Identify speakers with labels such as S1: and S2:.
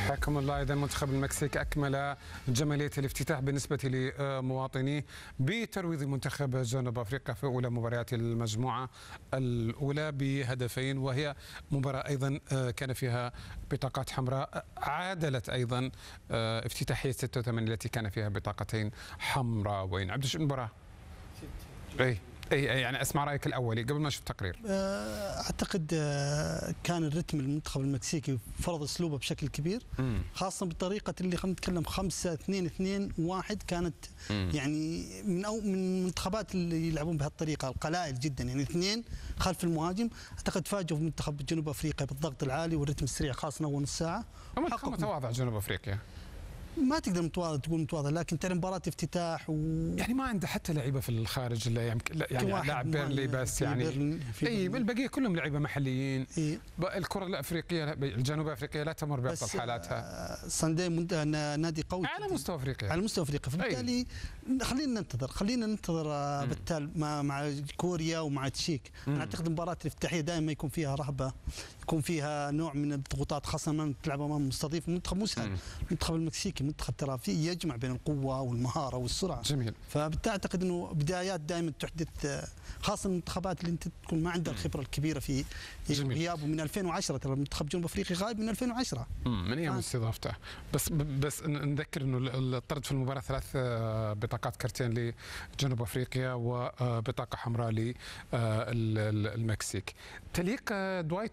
S1: حياكم الله. إذا منتخب المكسيك أكمل جمالية الافتتاح بالنسبة لمواطنيه بترويض منتخب جنوب أفريقيا في أولى مباريات المجموعة الأولى بهدفين، وهي مباراة أيضا كان فيها بطاقات حمراء، عادلت أيضا افتتاحية 86 التي كان فيها بطاقتين حمراوين. عبد الشيء المباراة اي يعني اسمع رايك الاولي قبل ما اشوف تقرير.
S2: اعتقد كان الرتم المنتخب المكسيكي فرض اسلوبه بشكل كبير، خاصه بطريقه اللي خلينا نتكلم 5-2-2-1 كانت يعني من المنتخبات اللي يلعبون بهالطريقه القلائل جدا، يعني اثنين خلف المهاجم. اعتقد فاجئوا منتخب جنوب افريقيا بالضغط العالي والرتم السريع خاصه اول نص ساعه.
S1: منتخب متواضع جنوب افريقيا،
S2: ما تقدر تقول متواضع، لكن تعرف مباراة افتتاح
S1: يعني ما عنده حتى لعيبه في الخارج، اللي يعني لاعب بيرلي بس، يعني اي البقيه كلهم لعيبه محليين. الكره الافريقيه الجنوب افريقيه لا تمر بافضل حالاتها.
S2: ساندي نادي قوي
S1: على مستوى افريقيا،
S2: على مستوى افريقيا، فبالتالي خلينا ننتظر بالتالي مع كوريا ومع تشيك. انا اعتقد المباراه الافتتاحيه دائما يكون فيها رهبه، يكون فيها نوع من الضغوطات، خاصه لما تلعب امام مستضيف. منتخب مو سهل، المنتخب المكسيكي منتخب ترى فيه يجمع بين القوه والمهاره والسرعه.
S1: جميل.
S2: فبالتالي اعتقد انه بدايات دائما تحدث، خاصه المنتخبات اللي انت تكون ما عندها الخبره الكبيره في غيابه من 2010. ترى منتخب جنوب افريقيا غايب من 2010 من
S1: ايام استضافته. بس نذكر انه الطرد في المباراه 3 بطاقات كرتين لجنوب افريقيا وبطاقه حمراء للمكسيك. تليق دوايت